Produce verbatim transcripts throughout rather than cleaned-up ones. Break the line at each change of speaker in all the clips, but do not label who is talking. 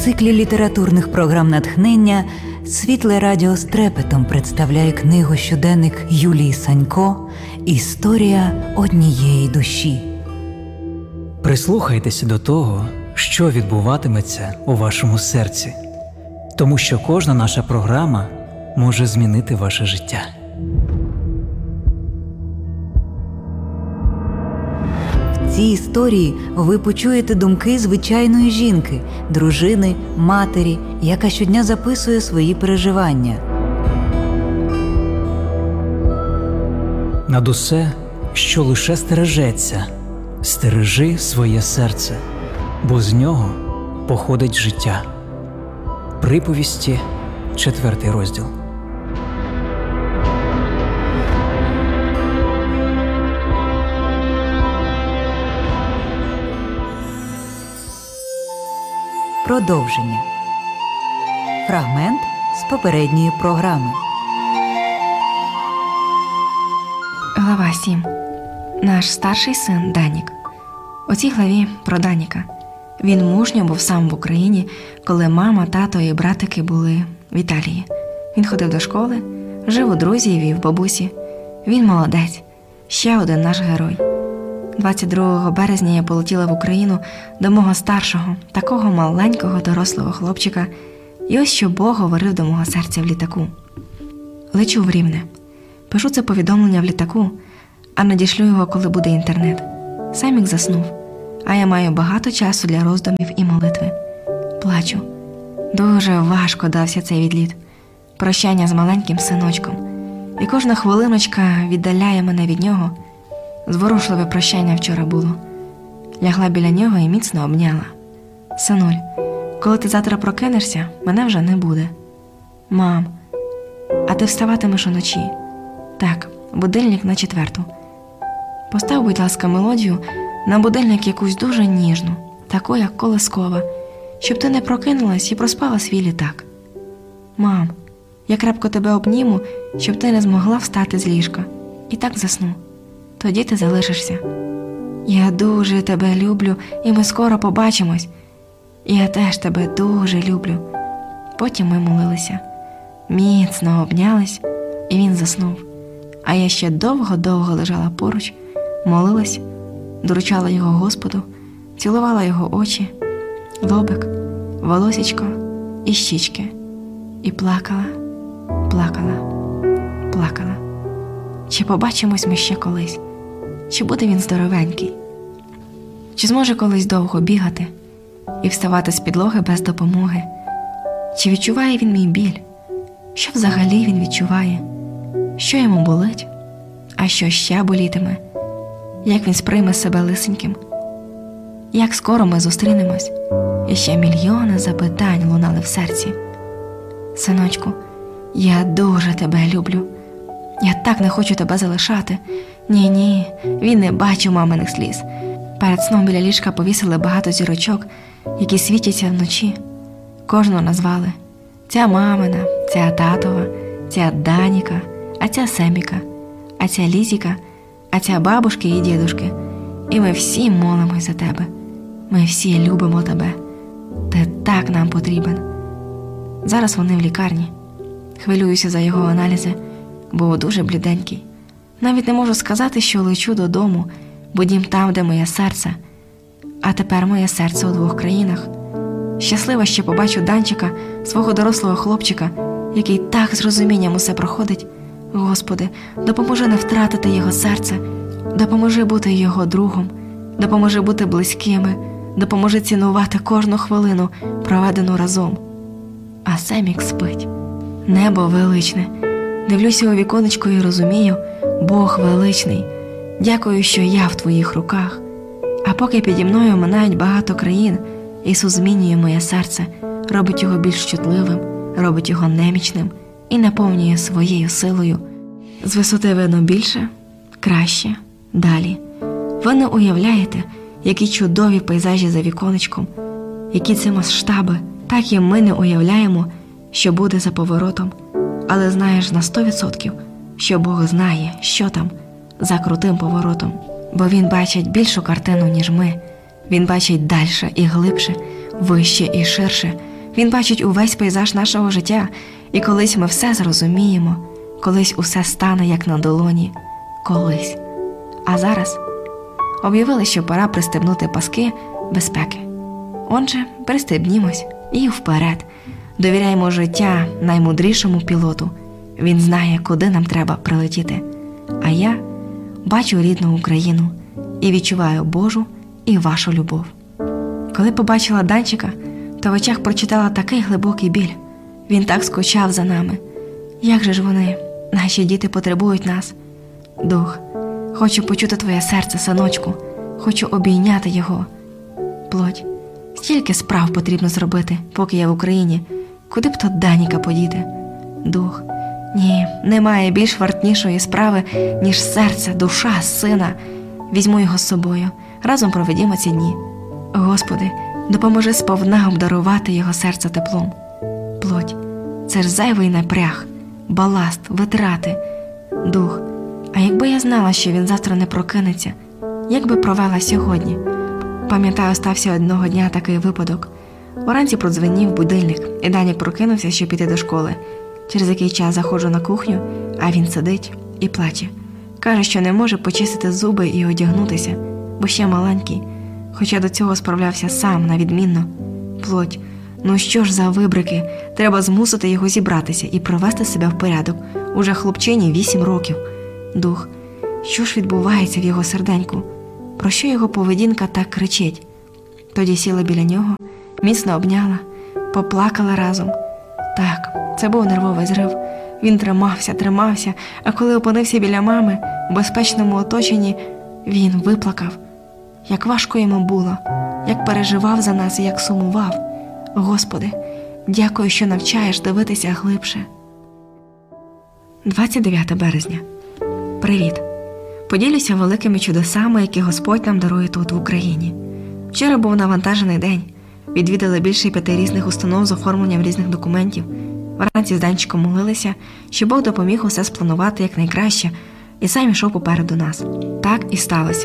циклі літературних програм натхнення Світле Радіо з трепетом представляє книгу-щоденник Юлії Санько «Історія однієї душі».
Прислухайтеся до того, що відбуватиметься у вашому серці, тому що кожна наша програма може змінити ваше життя.
В цій історії ви почуєте думки звичайної жінки, дружини, матері, яка щодня записує свої переживання.
Над усе, що лише стережеться, стережи своє серце, бо з нього походить життя. Приповісті, четвертий розділ.
Продовження. Фрагмент з попередньої програми.
Глава сім. Наш старший син Данік. У цій главі про Даніка. Він мужньо був сам в Україні, коли мама, тато і братики були в Італії. Він ходив до школи, жив у друзів і в бабусі. Він молодець. Ще один наш герой. двадцять другого березня я полетіла в Україну до мого старшого, такого маленького дорослого хлопчика, і ось що Бог говорив до мого серця в літаку. Лечу в Рівне. Пишу це повідомлення в літаку, а надішлю його, коли буде інтернет. Семік заснув, а я маю багато часу для роздумів і молитви. Плачу. Дуже важко дався цей відліт. Прощання з маленьким синочком. І кожна хвилиночка віддаляє мене від нього. Зворушливе прощання вчора було. Лягла біля нього і міцно обняла. Синуль, коли ти завтра прокинешся, мене вже не буде. Мам, а ти вставатимеш уночі? Так, будильник на четверту. Постав, будь ласка, мелодію на будильник якусь дуже ніжну, таку, як колискова, щоб ти не прокинулась і проспала свій літак. Мам, я крепко тебе обніму, щоб ти не змогла встати з ліжка. І так засну. Тоді ти залишишся. Я дуже тебе люблю, і ми скоро побачимось. Я теж тебе дуже люблю. Потім ми молилися. Міцно обнялись, і він заснув. А я ще довго-довго лежала поруч, молилась, доручала його Господу, цілувала його очі, лобик, волосічко і щічки. І плакала, плакала, плакала. Чи побачимось ми ще колись? Чи буде він здоровенький? Чи зможе колись довго бігати і вставати з підлоги без допомоги? Чи відчуває він мій біль? Що взагалі він відчуває? Що йому болить? А що ще болітиме? Як він сприйме себе лисеньким? Як скоро ми зустрінемось? І ще мільйони запитань лунали в серці. Синочку, я дуже тебе люблю. Я так не хочу тебе залишати. Ні-ні, він не бачив маминих сліз. Перед сном біля ліжка повісили багато зірочок, які світяться вночі. Кожну назвали. Ця мамина, ця татова, ця Даніка, а ця Семіка, а ця Лізіка, а ця бабушки і дідушки. І ми всі молимось за тебе. Ми всі любимо тебе. Ти так нам потрібен. Зараз вони в лікарні. Хвилююся за його аналізи, бо дуже бліденький. Навіть не можу сказати, що лечу додому, бо дім там, де моє серце. А тепер моє серце у двох країнах. Щаслива, що побачу Данчика, свого дорослого хлопчика, який так з розумінням усе проходить. Господи, допоможи не втратити його серце, допоможи бути його другом, допоможи бути близькими, допоможи цінувати кожну хвилину, проведену разом. А Семік спить. Небо величне. Дивлюся у віконечко і розумію, Бог величний. Дякую, що я в твоїх руках. А поки піді мною минають багато країн, Ісус змінює моє серце, робить його більш чутливим, робить його немічним і наповнює своєю силою. З висоти видно більше, краще, далі. Ви не уявляєте, які чудові пейзажі за віконечком, які це масштаби. Так і ми не уявляємо, що буде за поворотом. Але знаєш на сто відсотків, що Бог знає, що там за крутим поворотом. Бо Він бачить більшу картину, ніж ми. Він бачить дальше і глибше, вище і ширше. Він бачить увесь пейзаж нашого життя, і колись ми все зрозуміємо, колись усе стане як на долоні. Колись. А зараз об'явили, що пора пристебнути паски безпеки. Отже, пристебнімось і вперед. Довіряємо життя наймудрішому пілоту. Він знає, куди нам треба прилетіти. А я бачу рідну Україну і відчуваю Божу і вашу любов. Коли побачила Данчика, то в очах прочитала такий глибокий біль. Він так скучав за нами. Як же ж вони, наші діти, потребують нас. Дух, хочу почути твоє серце, синочку. Хочу обійняти його. Плоть, стільки справ потрібно зробити, поки я в Україні. Куди б то Даніка подіти? Дух, ні, немає більш вартнішої справи, ніж серце, душа, сина. Візьму його з собою, разом проведімо ці дні. Господи, допоможи сповна обдарувати його серце теплом. Плоть, це ж зайвий напряг, баласт, витрати. Дух, а якби я знала, що він завтра не прокинеться, як би провела сьогодні? Пам'ятаю, стався одного дня такий випадок. Уранці продзвенів будильник, і Данік прокинувся, щоб піти до школи. Через який час заходжу на кухню, а він сидить і плаче. Каже, що не може почистити зуби і одягнутися, бо ще маленький, хоча до цього справлявся сам, на відмінно. Плоть, ну що ж за вибрики, треба змусити його зібратися і привести себе в порядок. Уже хлопчині вісім років. Дух, що ж відбувається в його серденьку? Про що його поведінка так кричить? Тоді сіла біля нього, міцно обняла, поплакала разом. Так, це був нервовий зрив. Він тримався, тримався, а коли опинився біля мами, в безпечному оточенні, він виплакав. Як важко йому було, як переживав за нас і як сумував. Господи, дякую, що навчаєш дивитися глибше. двадцять дев'яте березня. Привіт. Поділюся великими чудесами, які Господь нам дарує тут, в Україні. Вчора був навантажений день. Відвідали більше п'яти різних установ з оформленням різних документів. Вранці з Данчиком молилися, що Бог допоміг усе спланувати якнайкраще, і сам ішов попереду нас. Так і сталося.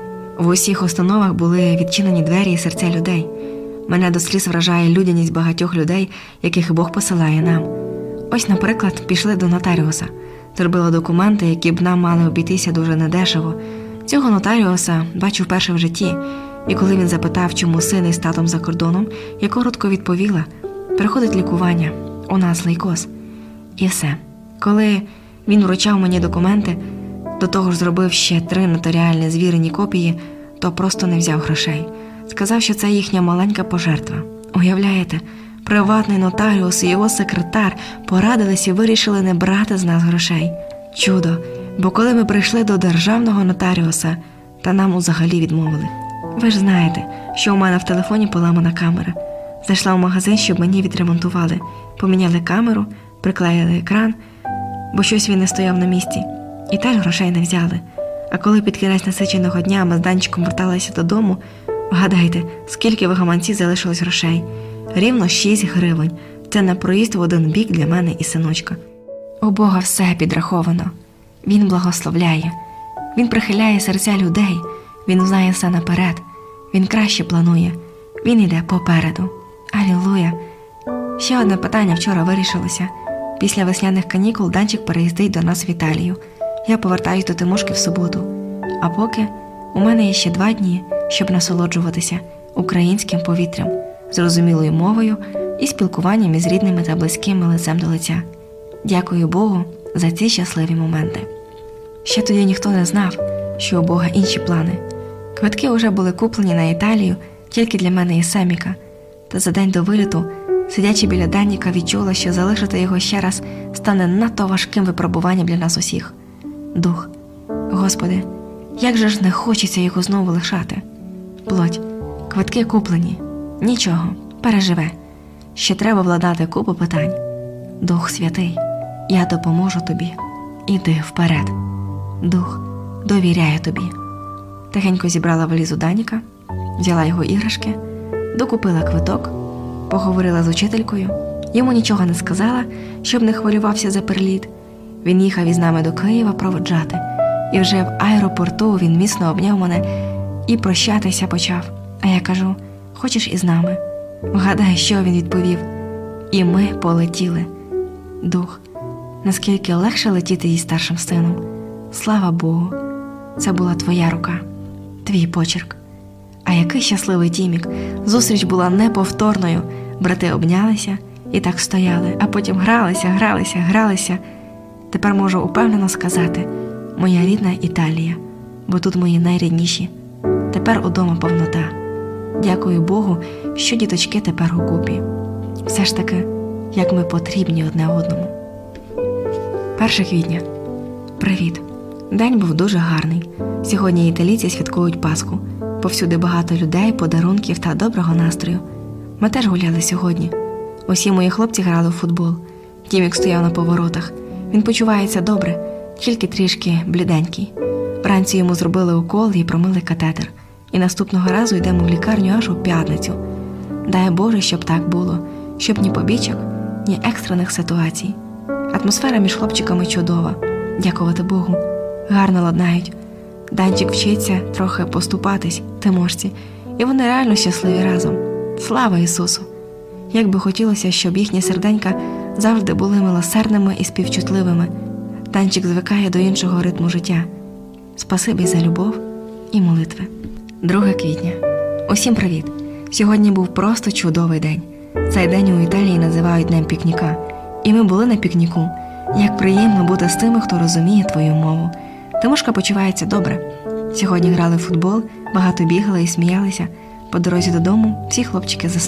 В усіх установах були відчинені двері і серця людей. Мене до сліз вражає людяність багатьох людей, яких Бог посилає нам. Ось, наприклад, пішли до нотаріуса. Зробили документи, які б нам мали обійтися дуже недешево. Цього нотаріуса бачу вперше в житті. І коли він запитав, чому син із татом за кордоном, я коротко відповіла: приходить лікування, у нас лейкоз. І все. Коли він вручав мені документи, до того ж зробив ще три нотаріальні звірені копії, то просто не взяв грошей. Сказав, що це їхня маленька пожертва. Уявляєте, приватний нотаріус і його секретар порадились і вирішили не брати з нас грошей. Чудо, бо коли ми прийшли до державного нотаріуса, та нам взагалі відмовили. Ви ж знаєте, що у мене в телефоні поламана камера. Зайшла в магазин, щоб мені відремонтували. Поміняли камеру, приклеїли екран, бо щось він не стояв на місці. І теж грошей не взяли. А коли під кінець насиченого дня ми з Данчиком верталися додому, вгадайте, скільки в гаманці залишилось грошей? Рівно шість гривень. Це на проїзд в один бік для мене і синочка. У Бога все підраховано. Він благословляє. Він прихиляє серця людей. Він знає все наперед. Він краще планує. Він іде попереду. Алілуя! Ще одне питання вчора вирішилося. Після весняних канікул Данчик переїздить до нас в Італію. Я повертаюсь до Тимошки в суботу. А поки у мене є ще два дні, щоб насолоджуватися українським повітрям, зрозумілою мовою і спілкуванням із рідними та близькими лицем до лиця. Дякую Богу за ці щасливі моменти. Ще тоді ніхто не знав, що у Бога інші плани. Квитки вже були куплені на Італію тільки для мене і Семіка. Та за день до виліту, сидячи біля Даніка, відчула, що залишити його ще раз стане надто важким випробуванням для нас усіх. Дух, Господи, як же ж не хочеться його знову лишати. Плоть, квитки куплені. Нічого, переживе. Ще треба владати купу питань. Дух Святий, я допоможу тобі. Іди вперед. Дух, довіряю тобі. Тихенько зібрала валізу Даніка, взяла його іграшки, докупила квиток, поговорила з учителькою, йому нічого не сказала, щоб не хвилювався за переліт. Він їхав із нами до Києва проводжати, і вже в аеропорту він міцно обняв мене і прощатися почав. А я кажу: хочеш із нами? Вгадай, що він відповів. І ми полетіли. Дух, наскільки легше летіти зі старшим сином. Слава Богу, це була твоя рука, твій почерк. А який щасливий Тімік. Зустріч була неповторною. Брати обнялися і так стояли, а потім гралися, гралися, гралися. Тепер можу упевнено сказати: моя рідна Італія, бо тут мої найрідніші. Тепер удома повнота. Дякую Богу, що діточки тепер у купі. Все ж таки, як ми потрібні одне одному. перше квітня. Привіт. День був дуже гарний. Сьогодні італійці святкують Пасху. Повсюди багато людей, подарунків та доброго настрою. Ми теж гуляли сьогодні. Усі мої хлопці грали у футбол. Тімік стояв на поворотах. Він почувається добре, тільки трішки бліденький. Вранці йому зробили укол і промили катетер. І наступного разу йдемо в лікарню аж у п'ятницю. Дай Боже, щоб так було, щоб ні побічок, ні екстрених ситуацій. Атмосфера між хлопчиками чудова, дякувати Богу. Гарно ладнають. Данчик вчиться трохи поступатись Тимошці, і вони реально щасливі разом. Слава Ісусу! Як би хотілося, щоб їхні серденька завжди були милосердними і співчутливими. Данчик звикає до іншого ритму життя. Спасибі за любов і молитви. друге квітня. Усім привіт! Сьогодні був просто чудовий день. Цей день у Італії називають Днем пікніка. І ми були на пікніку. Як приємно бути з тими, хто розуміє твою мову. Тимошка почувається добре. Сьогодні грали в футбол, багато бігали і сміялися. По дорозі додому всі хлопчики заснули.